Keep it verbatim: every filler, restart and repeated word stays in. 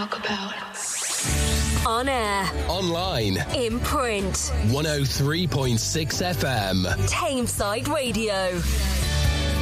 talk about. On air. Online. In print. one oh three point six F M. Tameside Radio.